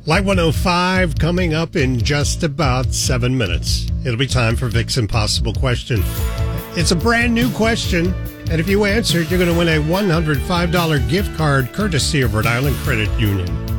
Light 105 coming up in just about 7 minutes. It'll be time for Vic's Impossible Question. It's a brand new question, and if you answer it, you're going to win a $105 gift card courtesy of Rhode Island Credit Union.